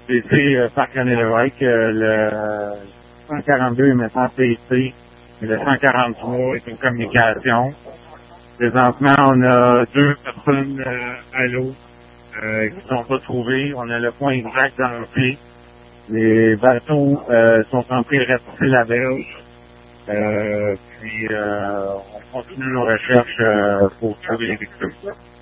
RCC Parc René Lévesque. Le 142 est maintenant PC. Et le 143 est une communication. Présentement, on a 2 personnes à l'eau qui ne sont pas trouvées. On a le point exact dans le pied. Les bateaux sont en train de ratisser la berge. Puis on continue nos recherches pour trouver les victimes.